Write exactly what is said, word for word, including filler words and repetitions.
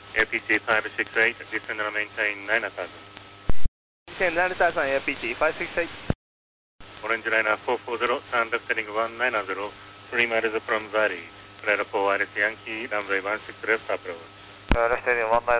A P G five six eight, descend and maintain nine thousand. Maintain nine thousand, A P G five six eight. Orange liner four four zero, sound descending one nine zero, three miles from Valley. Radar four, Yankee, runway one six left approach. Uh, descending one nine